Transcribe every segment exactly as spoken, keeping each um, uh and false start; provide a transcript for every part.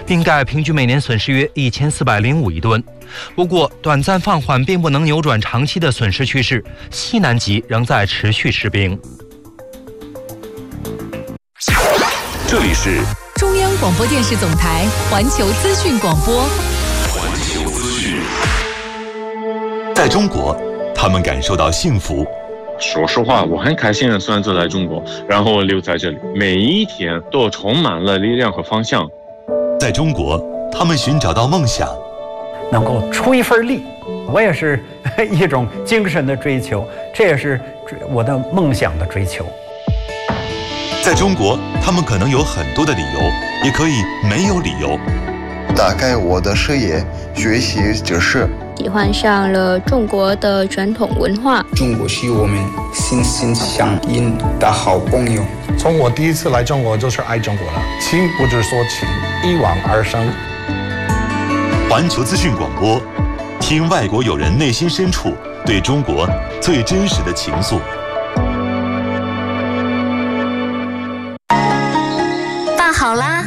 冰盖平均每年损失约一千四百零五亿吨。不过，短暂放缓并不能扭转长期的损失趋势，西南极仍在持续吃冰。 这里是中央广播电视总台环球资讯广播。 环球资讯。在中国，他们感受到幸福。 说实话，我很开心的选择来中国，然后留在这里，每一天都充满了力量和方向。 在中国，他们寻找到梦想， 能够出一份力，我也是一种精神的追求，这也是我的梦想的追求。 在中国，他们可能有很多的理由，也可以没有理由。 打开我的视野，学习知识， 喜欢上了中国的传统文化。 中国是我们心心相印的好朋友。 从我第一次来中国就是爱中国了，情不知所起，一往而生。 环球资讯广播，听外国友人内心深处对中国最真实的情愫。 饭好啦。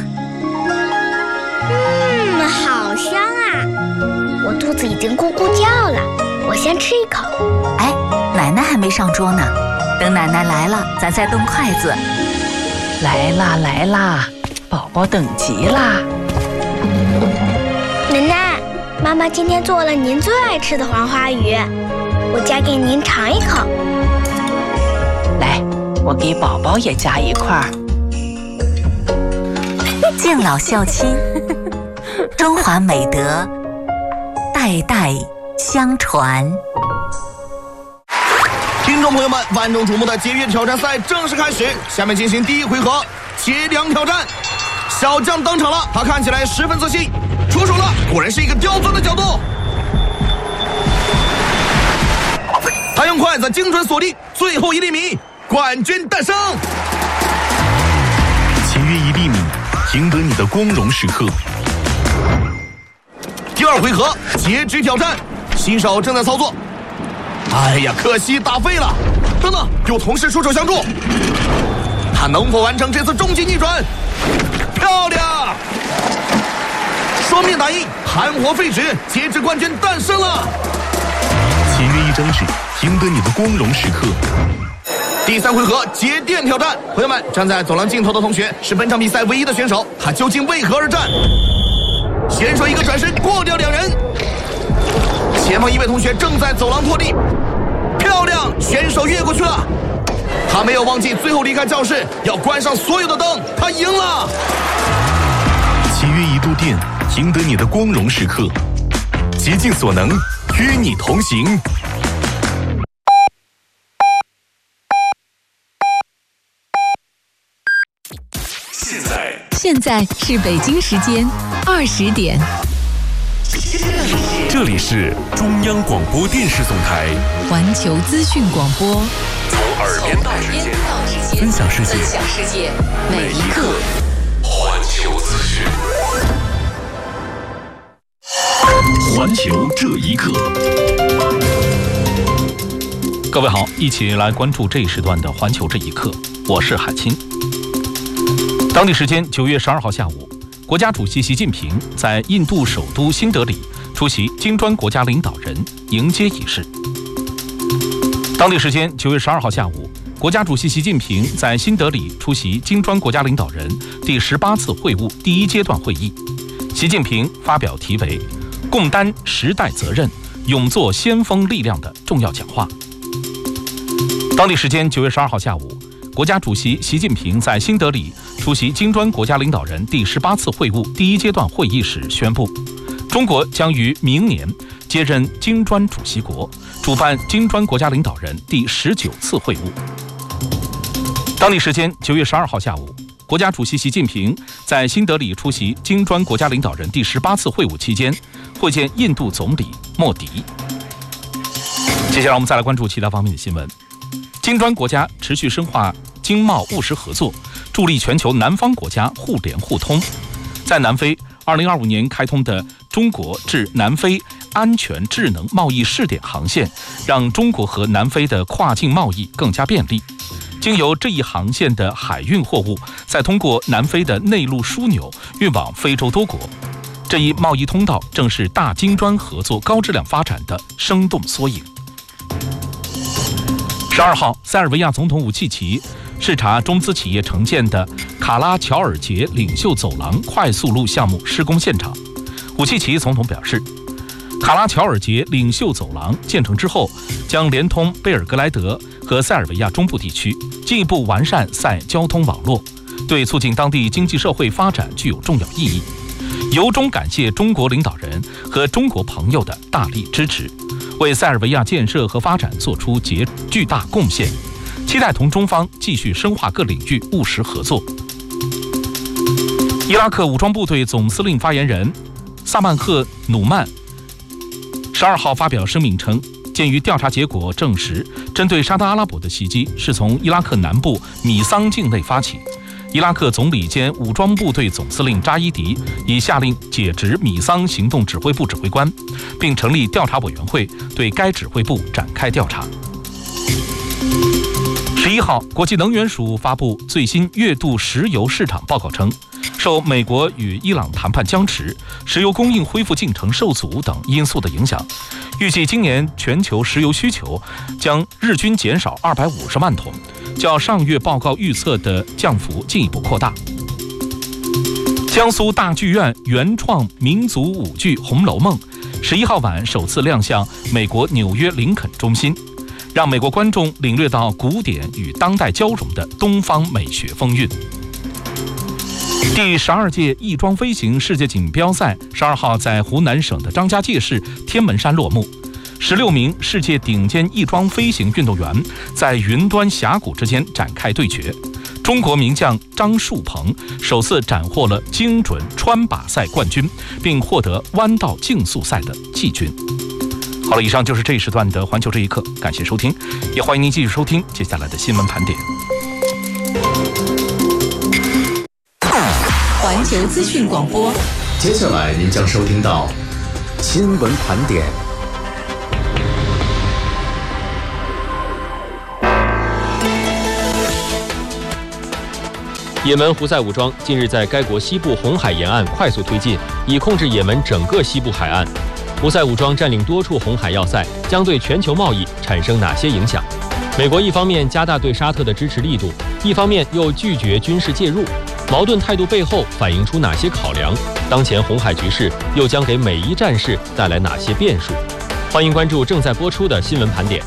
嗯，好香啊！我肚子已经咕咕叫了，我先吃一口。 哎，奶奶还没上桌呢，等奶奶来了，咱再动筷子。 来啦来啦，宝宝等急啦！ 奶奶，妈妈今天做了您最爱吃的黄花鱼，我夹给您尝一口。 来，我给宝宝也夹一块儿。 敬老孝亲，中华美德代代相传。 听众朋友们，万众瞩目的节约挑战赛正式开始，下面进行第一回合切梁挑战。小将登场了，他看起来十分自信，出手了，果然是一个刁钻的角度。他用筷子精准锁定最后一厘米，冠军诞生。 签约一厘米，赢得你的光荣时刻。 第二回合截肢挑战，新手正在操作。哎呀，可惜打废了！等等，有同事出手相助，他能否完成这次终极逆转？漂亮！双面打印，含火废纸，截肢冠军诞生了。 签约一张纸，赢得你的光荣时刻。 第三回合节电挑战，朋友们，站在走廊尽头的同学是本场比赛唯一的选手，他究竟为何而战？选手一个转身过掉两人，前方一位同学正在走廊拖地，漂亮，选手越过去了，他没有忘记最后离开教室要关上所有的灯，他赢了。 签约一度电，赢得你的光荣时刻，竭尽所能与你同行。 现在现在是北京时间二十点。 这里是中央广播电视总台环球资讯广播， 从耳边到指尖，分享世界， 分享世界，每一刻环球资讯。环球这一刻。 各位好，一起来关注这一时段的环球这一刻，我是海清。当地时间九月十二号下午，国家主席习近平在印度首都新德里出席金砖国家领导人迎接仪式。当地时间九月十二号下午，国家主席习近平在新德里出席金砖国家领导人第十八次会晤第一阶段会议。习近平发表题为“共担时代责任，勇做先锋力量”的重要讲话。当地时间九月十二号下午，国家主席习近平在新德里出席金砖国家领导人第十八次会晤第一阶段会议时宣布，中国将于明年接任金砖主席国，主办金砖国家领导人第十九次会晤。当地时间九月十二号下午，国家主席习近平在新德里出席金砖国家领导人第十八次会晤期间，会见印度总理莫迪。接下来我们再来关注其他方面的新闻。金砖国家持续深化经贸务实合作，助力全球南方国家互联互通。在南非，二零二五年开通的中国至南非安全智能贸易试点航线，让中国和南非的跨境贸易更加便利。 经由这一航线的海运货物，再通过南非的内陆枢纽运往非洲多国。这一贸易通道正是大金砖合作高质量发展的生动缩影。十二号，塞尔维亚总统武契奇视察中资企业承建的卡拉乔尔杰领袖走廊快速路项目施工现场。武契奇总统表示，卡拉乔尔杰领袖走廊建成之后，将连通贝尔格莱德和塞尔维亚中部地区，进一步完善塞交通网络，对促进当地经济社会发展具有重要意义。由衷感谢中国领导人和中国朋友的大力支持，为塞尔维亚建设和发展做出杰巨大贡献，期待同中方继续深化各领域务实合作。伊拉克武装部队总司令发言人萨曼赫努曼十二号发表声明称，鉴于调查结果证实，针对沙特阿拉伯的袭击是从伊拉克南部米桑境内发起，伊拉克总理兼武装部队总司令扎伊迪已下令解职米桑行动指挥部指挥官，并成立调查委员会对该指挥部展开调查。十一号，国际能源署发布最新月度石油市场报告称，受美国与伊朗谈判僵持、石油供应恢复进程受阻等因素的影响，预计今年全球石油需求将日均减少二百五十万桶，较上月报告预测的降幅进一步扩大。江苏大剧院原创民族舞剧《红楼梦》十一号晚首次亮相美国纽约林肯中心，让美国观众领略到古典与当代交融的东方美学风韵。第十二届翼装飞行世界锦标赛十二号在湖南省的张家界市天门山落幕，十六名世界顶尖翼装飞行运动员在云端峡谷之间展开对决。中国名将张树鹏首次斩获了精准穿靶赛冠军，并获得弯道竞速赛的季军。好了，以上就是这一时段的环球这一刻，感谢收听，也欢迎您继续收听接下来的新闻盘点。 环球资讯广播， 接下来您将收听到新闻盘点。 也门胡塞武装近日在该国西部红海沿岸快速推进，以控制也门整个西部海岸。胡塞武装占领多处红海要塞，将对全球贸易产生哪些影响？美国一方面加大对沙特的支持力度，一方面又拒绝军事介入，矛盾态度背后反映出哪些考量？当前红海局势又将给美伊战事带来哪些变数？欢迎关注正在播出的新闻盘点。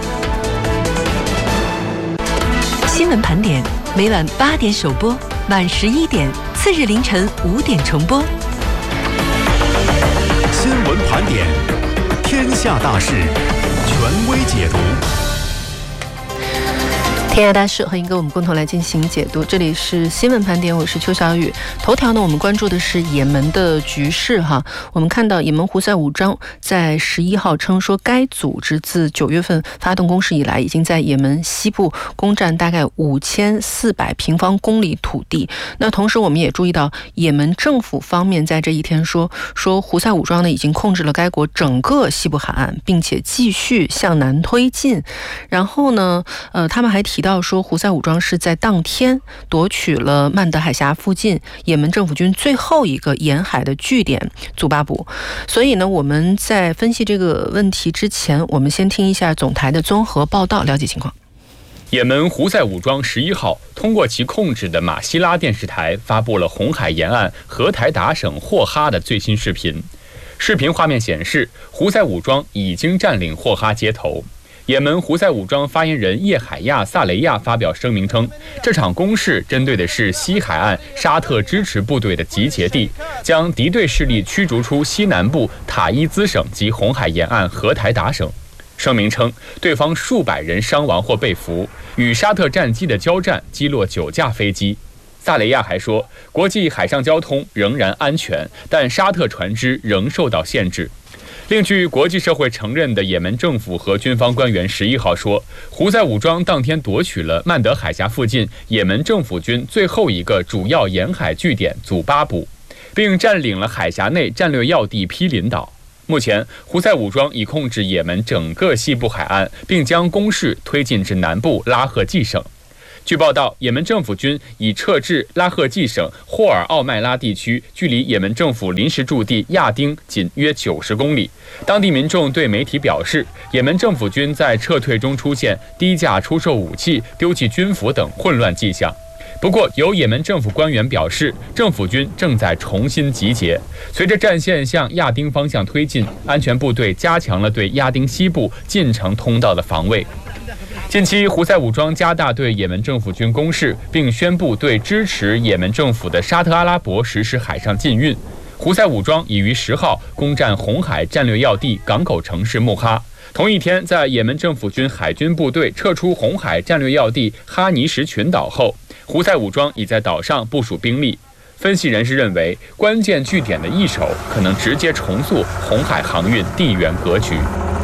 新闻盘点每晚八点首播，晚十一点，次日凌晨五点重播。 新闻盘点，天下大事，权威解读。 天下大事，欢迎跟我们共同来进行解读。这里是新闻盘点，我是邱小雨。头条呢，我们关注的是也门的局势哈。我们看到也门胡塞武装在十一号称说，该组织自九月份发动攻势以来，已经在也门西部攻占大概五千四百平方公里土地。那同时，我们也注意到，也门政府方面在这一天说，说胡塞武装呢已经控制了该国整个西部海岸，并且继续向南推进。然后呢，呃，他们还提到说，胡塞武装是在当天夺取了曼德海峡附近也门政府军最后一个沿海的据点祖巴卜。所以呢，我们在分析这个问题之前，我们先听一下总台的综合报道，了解情况。 也门胡塞武装十一号通过其控制的马希拉电视台发布了红海沿岸荷台达省霍哈的最新视频。视频画面显示，胡塞武装已经占领霍哈街头。也门胡塞武装发言人叶海亚·萨雷亚发表声明称，这场攻势针对的是西海岸沙特支持部队的集结地，将敌对势力驱逐出西南部塔伊兹省及红海沿岸荷台达省。声明称，对方数百人伤亡或被俘，与沙特战机的交战击落九架飞机。萨雷亚还说，国际海上交通仍然安全，但沙特船只仍受到限制。另据国际社会承认的也门政府和军方官员十一号说，胡塞武装当天夺取了曼德海峡附近也门政府军最后一个主要沿海据点祖巴卜，并占领了海峡内战略要地毗邻岛。目前，胡塞武装已控制也门整个西部海岸，并将攻势推进至南部拉赫季省。 据报道，也门政府军已撤至拉赫季省霍尔奥麦拉地区，距离也门政府临时驻地亚丁仅约九十公里。当地民众对媒体表示，也门政府军在撤退中出现低价出售武器、丢弃军服等混乱迹象。不过，有也门政府官员表示，政府军正在重新集结。随着战线向亚丁方向推进，安全部队加强了对亚丁西部进城通道的防卫。近期，胡塞武装加大对也门政府军攻势，并宣布对支持也门政府的沙特阿拉伯实施海上禁运。胡塞武装已于十号攻占红海战略要地港口城市穆哈。同一天，在也门政府军海军部队撤出红海战略要地哈尼什群岛后，胡塞武装已在岛上部署兵力。分析人士认为，关键据点的易手可能直接重塑红海航运地缘格局。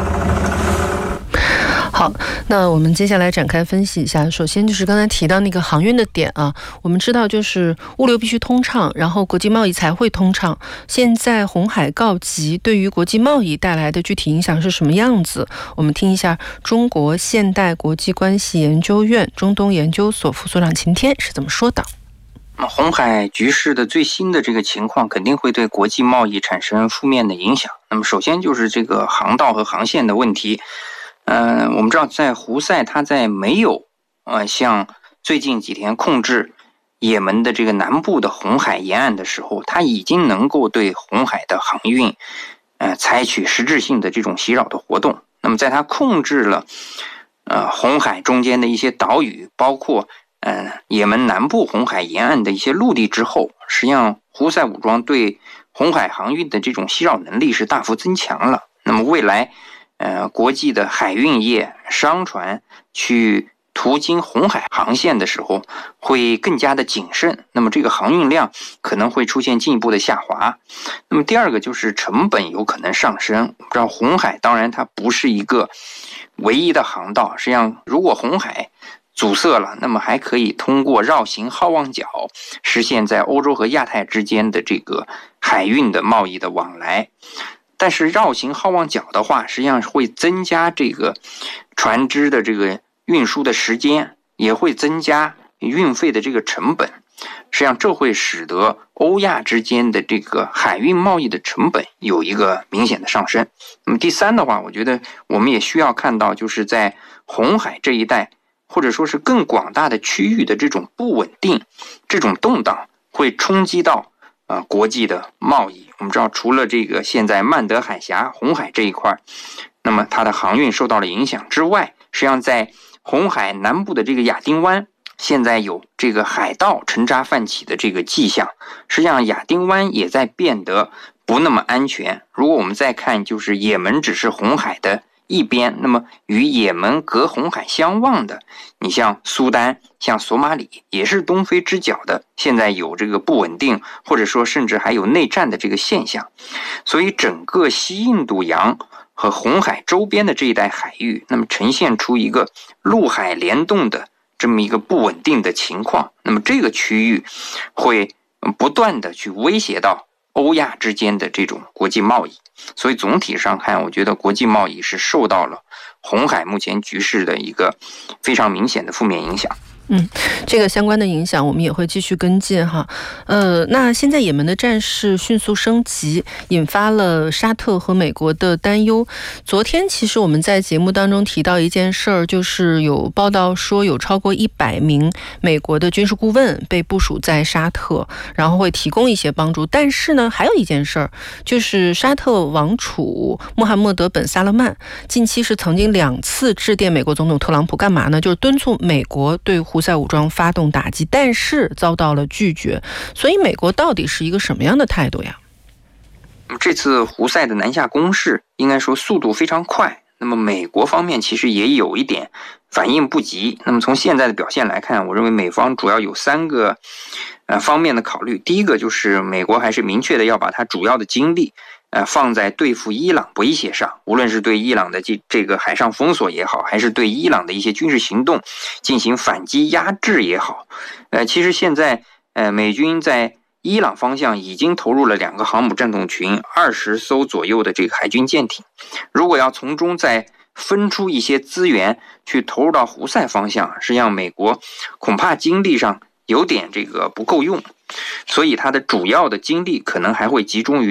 好，那我们接下来展开分析一下。首先就是刚才提到那个航运的点啊，我们知道就是物流必须通畅，然后国际贸易才会通畅。现在红海告急，对于国际贸易带来的具体影响是什么样子？我们听一下中国现代国际关系研究院中东研究所副所长秦天是怎么说的。 红海局势的最新的这个情况肯定会对国际贸易产生负面的影响。那么首先就是这个航道和航线的问题。呃，我们知道在胡塞，它在没有呃像最近几天控制也门的这个南部的红海沿岸的时候，它已经能够对红海的航运呃采取实质性的这种袭扰的活动。那么在它控制了呃红海中间的一些岛屿，包括呃也门南部红海沿岸的一些陆地之后，实际上胡塞武装对红海航运的这种袭扰能力是大幅增强了。那么未来呃，国际的海运业商船去途经红海航线的时候会更加的谨慎，那么这个航运量可能会出现进一步的下滑。那么第二个就是成本有可能上升。我们知道红海当然它不是一个唯一的航道，实际上如果红海阻塞了，那么还可以通过绕行好望角实现在欧洲和亚太之间的这个海运的贸易的往来。但是绕行好望角的话，实际上会增加这个船只的这个运输的时间，也会增加运费的这个成本。实际上这会使得欧亚之间的这个海运贸易的成本有一个明显的上升。那么第三的话，我觉得我们也需要看到，就是在红海这一带或者说是更广大的区域的这种不稳定、这种动荡会冲击到呃，国际的贸易。我们知道，除了这个现在曼德海峡、红海这一块，那么它的航运受到了影响之外，实际上在红海南部的这个亚丁湾，现在有这个海盗沉渣泛起的这个迹象。实际上，亚丁湾也在变得不那么安全。如果我们再看，就是也门只是红海的一边，那么与也门隔红海相望的，你像苏丹、像索马里，也是东非之角的，现在有这个不稳定，或者说甚至还有内战的这个现象。所以整个西印度洋和红海周边的这一带海域，那么呈现出一个陆海联动的这么一个不稳定的情况。那么这个区域会不断的去威胁到欧亚之间的这种国际贸易。所以总体上看，我觉得国际贸易是受到了红海目前局势的一个非常明显的负面影响。 嗯，这个相关的影响我们也会继续跟进哈。呃，那现在也门的战事迅速升级，引发了沙特和美国的担忧。昨天其实我们在节目当中提到一件事儿，就是有报道说有超过一百名美国的军事顾问被部署在沙特，然后会提供一些帮助。但是呢，还有一件事儿，就是沙特王储穆罕默德本萨勒曼近期是曾经两次致电美国总统特朗普，干嘛呢？就是敦促美国对胡塞武装发动打击，但是遭到了拒绝。所以美国到底是一个什么样的态度呀？ 这次胡塞的南下攻势应该说速度非常快，那么美国方面其实也有一点反应不及。那么从现在的表现来看，我认为美方主要有三个呃方面的考虑。第一个就是美国还是明确的要把它主要的精力呃，放在对付伊朗威胁上，无论是对伊朗的这这个海上封锁也好，还是对伊朗的一些军事行动进行反击压制也好，呃，其实现在呃美军在伊朗方向已经投入了两个航母战斗群，二十艘左右的这个海军舰艇。如果要从中在分出一些资源去投入到胡塞方向，实际上美国恐怕精力上有点这个不够用，所以它的主要的精力可能还会集中于